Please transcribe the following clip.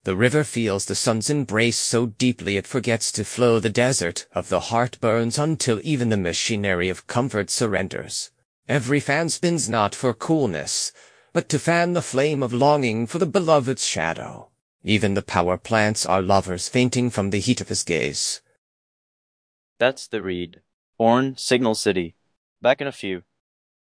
The river feels the sun's embrace so deeply it forgets to flow. The desert of the heart burns until even the machinery of comfort surrenders. Every fan spins not for coolness, but to fan the flame of longing for the beloved's shadow. Even the power plants are lovers fainting from the heat of his gaze. That's the read. Orn, Signal City. Back in a few.